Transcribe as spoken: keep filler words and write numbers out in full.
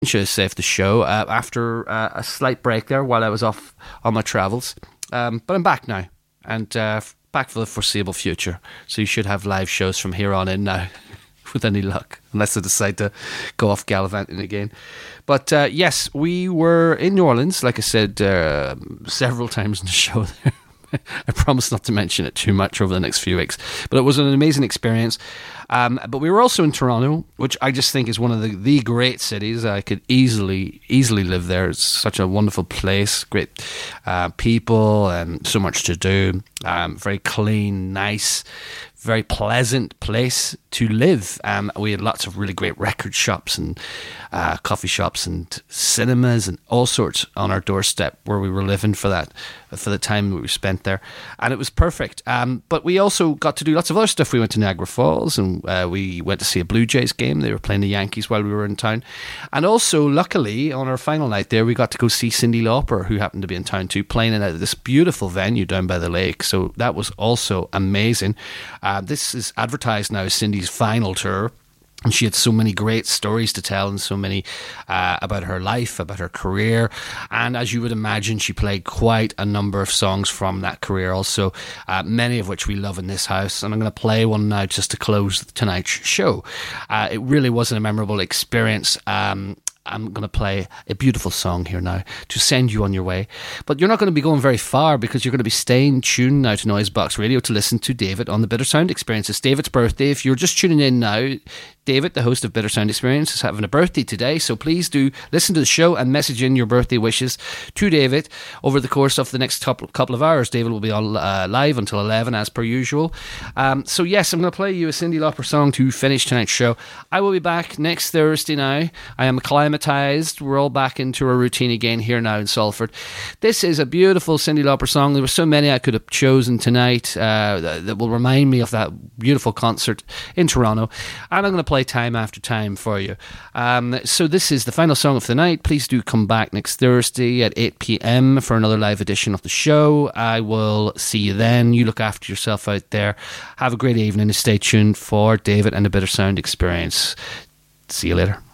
should I say, of the show uh, after uh, a slight break there while I was off on my travels. Um, but I'm back now, and uh, back for the foreseeable future. So you should have live shows from here on in now, with any luck, unless I decide to go off gallivanting again. But uh, yes, we were in New Orleans, like I said uh, several times in the show there. I promise not to mention it too much over the next few weeks. But it was an amazing experience. Um, but we were also in Toronto, which I just think is one of the, the great cities. I could easily, easily live there. It's such a wonderful place, great uh, people, and so much to do. Um, very clean, nice, very pleasant place to live. Um, we had lots of really great record shops and uh, coffee shops and cinemas and all sorts on our doorstep where we were living for that for the time we spent there, and it was perfect. Um, but we also got to do lots of other stuff. We went to Niagara Falls, and uh, we went to see a Blue Jays game. They were playing the Yankees while we were in town, and also luckily on our final night there, we got to go see Cyndi Lauper, who happened to be in town too, playing at this beautiful venue down by the lake. So that was also amazing. Uh, this is advertised now as Cyndi's final tour. And she had so many great stories to tell, and so many uh, about her life, about her career. And as you would imagine, she played quite a number of songs from that career also, uh, many of which we love in this house. And I'm going to play one now just to close tonight's show. Uh, it really was a memorable experience. Um, I'm going to play a beautiful song here now to send you on your way. But you're not going to be going very far, because you're going to be staying tuned now to Noisebox Radio to listen to David on the Bitter Sound Experience. It's David's birthday. If you're just tuning in now, David, the host of Bitter Sound Experience, is having a birthday today. So please do listen to the show and message in your birthday wishes to David over the course of the next couple of hours. David will be on uh, live until eleven, as per usual. Um, so yes, I'm going to play you a Cyndi Lauper song to finish tonight's show. I will be back next Thursday now. I am acclimatized. We're all back into our routine again here now in Salford. This is a beautiful Cyndi Lauper song. There were so many I could have chosen tonight uh, that, that will remind me of that beautiful concert in Toronto. And I'm going to play time after time for you. Um, so this is the final song of the night. Please do come back next Thursday at eight p.m. for another live edition of the show. I will see you then. You look after yourself out there. Have a great evening and stay tuned for David and the Bitter Sound Experience. See you later.